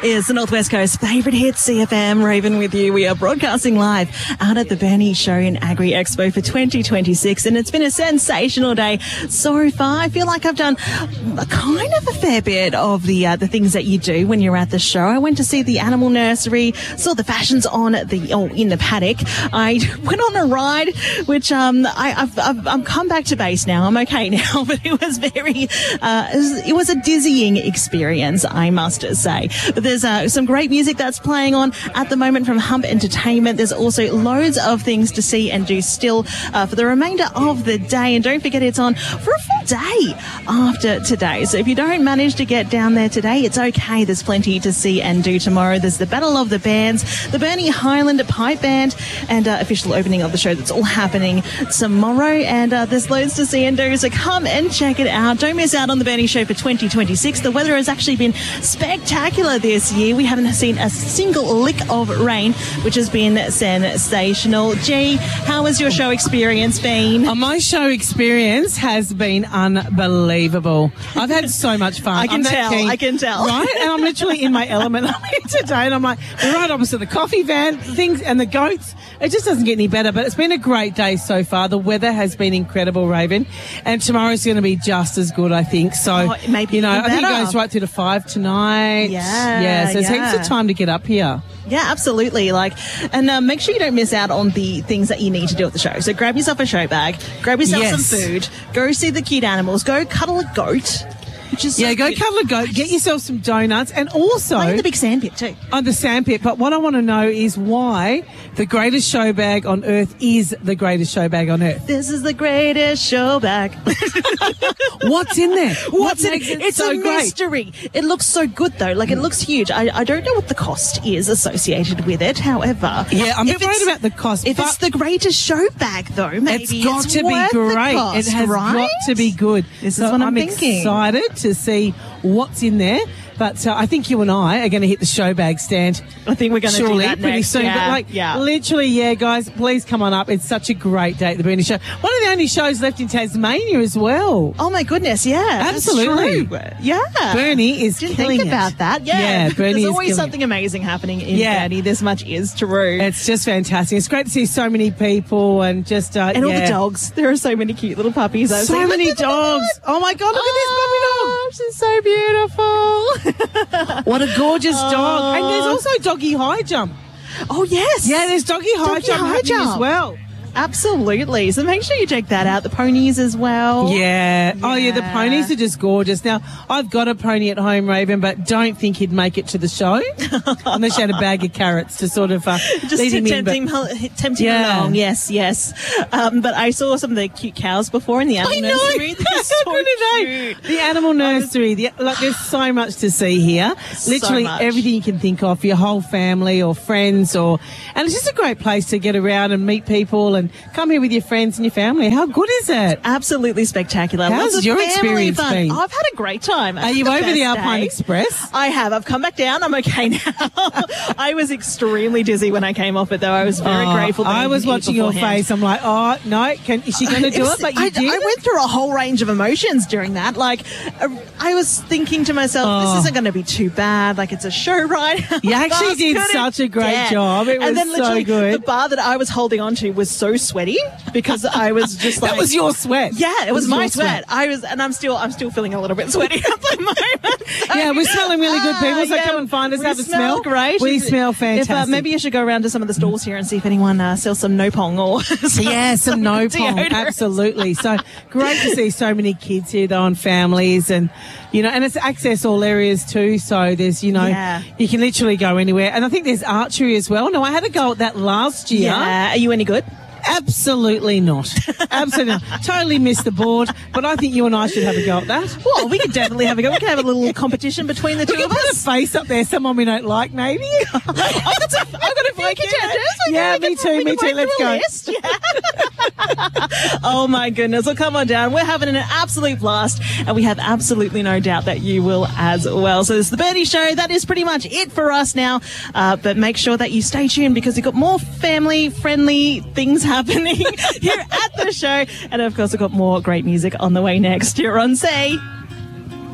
is the Northwest Coast favourite hit, CFM. Raven with you. We are broadcasting live out at the Bernie Show in Agri Expo for 2026, and it's been a sensational day so far. I feel like I've done kind of a fair bit of the things that you do when you're at the show. I went to see the animal nursery, saw the fashions in the paddock. I went on a ride, which I've come back to base now. I'm okay now, but it was it was a dizzying experience, I must say. But there's some great music that's playing on at the moment from Hump Entertainment. There's also loads of things to see and do still for the remainder of the day. And don't forget, it's on for a full day after today. So if you don't manage to get down there today, it's okay. There's plenty to see and do tomorrow. There's the Battle of the Bands, the Bernie Highland Pipe Band, and official opening of the show. That's all happening tomorrow. And there's loads to see and do. So come and check it out. Don't miss out on the Bernie Show for 2026. The weather has actually been spectacular this year. We haven't seen a single lick of rain, which has been sensational. G, how has your show experience been? My show experience has been unbelievable. I've had so much fun. I can tell. Right? And I'm literally in my element today, and I'm like, we're right opposite the coffee van, things, and the goats. It just doesn't get any better, but it's been a great day so far. The weather has been incredible, Raven, and tomorrow's going to be just as good, I think. So, maybe I think it goes right through to 5 tonight. So there's heaps of time to get up here. Yeah, absolutely. And make sure you don't miss out on the things that you need to do at the show. So grab yourself a show bag, grab yourself some food, go see the cute animals, go cuddle a goat. Go cuddle a goat, get yourself some donuts, and also play in the big sandpit too. On the sandpit. But what I want to know is why the greatest show bag on earth is the greatest show bag on earth. This is the greatest show bag. What's in there? What's in it? It's so a mystery. It looks so good though. It looks huge. I don't know what the cost is associated with it. However, I'm not worried about the cost. If it's the greatest show bag though, maybe it's got to be great. Cost, it has got to be good. This is what I'm thinking. Excited to see what's in there. But I think you and I are going to hit the show bag stand. I think we're going to do that pretty next. soon. But literally, guys, please come on up. It's such a great day at the Bernie Show. One of the only shows left in Tasmania as well. Oh my goodness, yeah, absolutely. That's true. Yeah, Bernie is killing think about that. Yeah, Bernie There's always something amazing happening in Bernie. This much is true. It's just fantastic. It's great to see so many people and just and all the dogs. There are so many cute little puppies. So many dogs. Oh my God! Look at this puppy dog. She's so beautiful. What a gorgeous dog. And there's also doggy high jump. Oh, yes. Yeah, there's doggy high jump happening as well. Absolutely. So make sure you check that out. The ponies as well. Yeah. Oh, yeah, the ponies are just gorgeous. Now, I've got a pony at home, Raven, but don't think he'd make it to the show unless you had a bag of carrots to sort of just lead him tempting along. Yes. But I saw some of the cute cows before in the animal nursery. They're so cute. The animal nursery. There's so much to see here. Literally everything you can think of for your whole family or friends, and it's just a great place to get around and meet people and come here with your friends and your family. How good is it? Absolutely spectacular. How's your experience been? I've had a great time. Are you over the Alpine Express? I have. I've come back down. I'm okay now. I was extremely dizzy when I came off it, though. I was very grateful. I was watching your face. I'm like, oh, no, is she going to do it? But you did. I went through a whole range of emotions during that. I was thinking to myself, this isn't going to be too bad. It's a show ride. You actually did such a great job. It was so good. The bar that I was holding on to was so sweaty because I was just that was your sweat. Yeah, it was my sweat. I'm still feeling a little bit sweaty at the moment. Yeah, we're smelling really good, people. So come and find us. Have a smell. Great. We smell fantastic. Maybe you should go around to some of the stalls here and see if anyone sells some Nopong or some Nopong. Absolutely. So great to see so many kids here though and families and and it's access all areas too. So there's you can literally go anywhere. And I think there's archery as well. No, I had a go at that last year. Yeah. Are you any good? Absolutely not. Absolutely not. Totally missed the board, but I think you and I should have a go at that. Well, we could definitely have a go. We can have a little competition between the two of us. Put a face up there, someone we don't like, maybe. I've got a few contenders. Yeah, me too. Let's go. Oh, my goodness. Well, come on down. We're having an absolute blast, and we have absolutely no doubt that you will as well. So this is the Bernie Show. That is pretty much it for us now. But make sure that you stay tuned because we've got more family-friendly things happening here at the show. And, of course, we've got more great music on the way next here on Say.